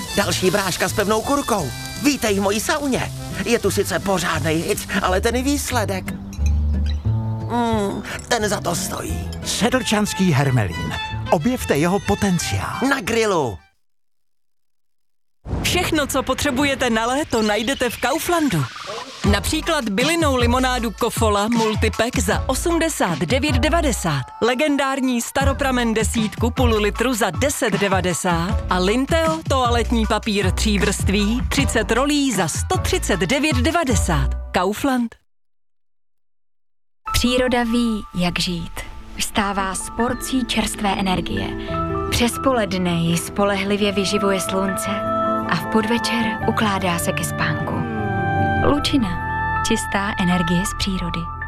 Další bráška s pevnou kurkou. Vítej v mojí sauně. Je tu sice pořádnej hit, ale ten výsledek... ten za to stojí. Sedlčanský hermelín. Objevte jeho potenciál. Na grilu. Všechno, co potřebujete na léto, najdete v Kauflandu. Například bylinnou limonádu Kofola Multipack za 89,90, legendární staropramen 10 půl litru za 10,90 a Linteo toaletní papír 3 vrství 30 rolí za 139,90. Kaufland. Příroda ví, jak žít. Vstává s porcí čerstvé energie. Přes poledne ji spolehlivě vyživuje slunce a v podvečer ukládá se ke spánku. Lučina. Čistá energie z přírody.